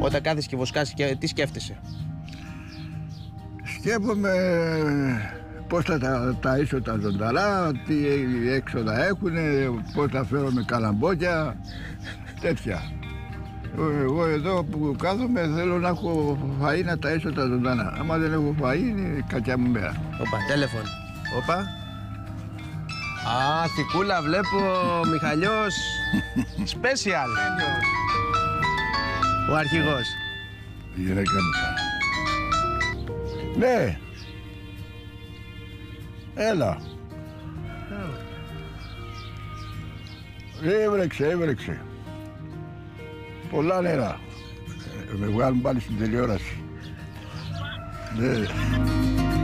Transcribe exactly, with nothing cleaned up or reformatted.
Όταν κάθεσαι και βοσκάς, τι σκέφτεσαι? Σκέφτομαι πώς θα τα ταΐσω τα ζωνταρά, τι έξοδα έχουν, πώς θα φέρω με καλαμπόκια, τέτοια. Εγώ εδώ που κάθομαι θέλω να έχω φαΐ να ταΐσω τα ζωντανά. Άμα δεν έχω φαΐ είναι κακιά μου μέρα. Όπα, τηλέφωνο. Όπα. Α, θικούλα βλέπω, Μιχαλιός. Special. Ο αρχηγός. Η γυναίκα μου. Ναι. Έλα. Έβρεξε, έβρεξε. Πολλά νερά. Με βγάλουν πάλι στην τηλεόραση. Ναι.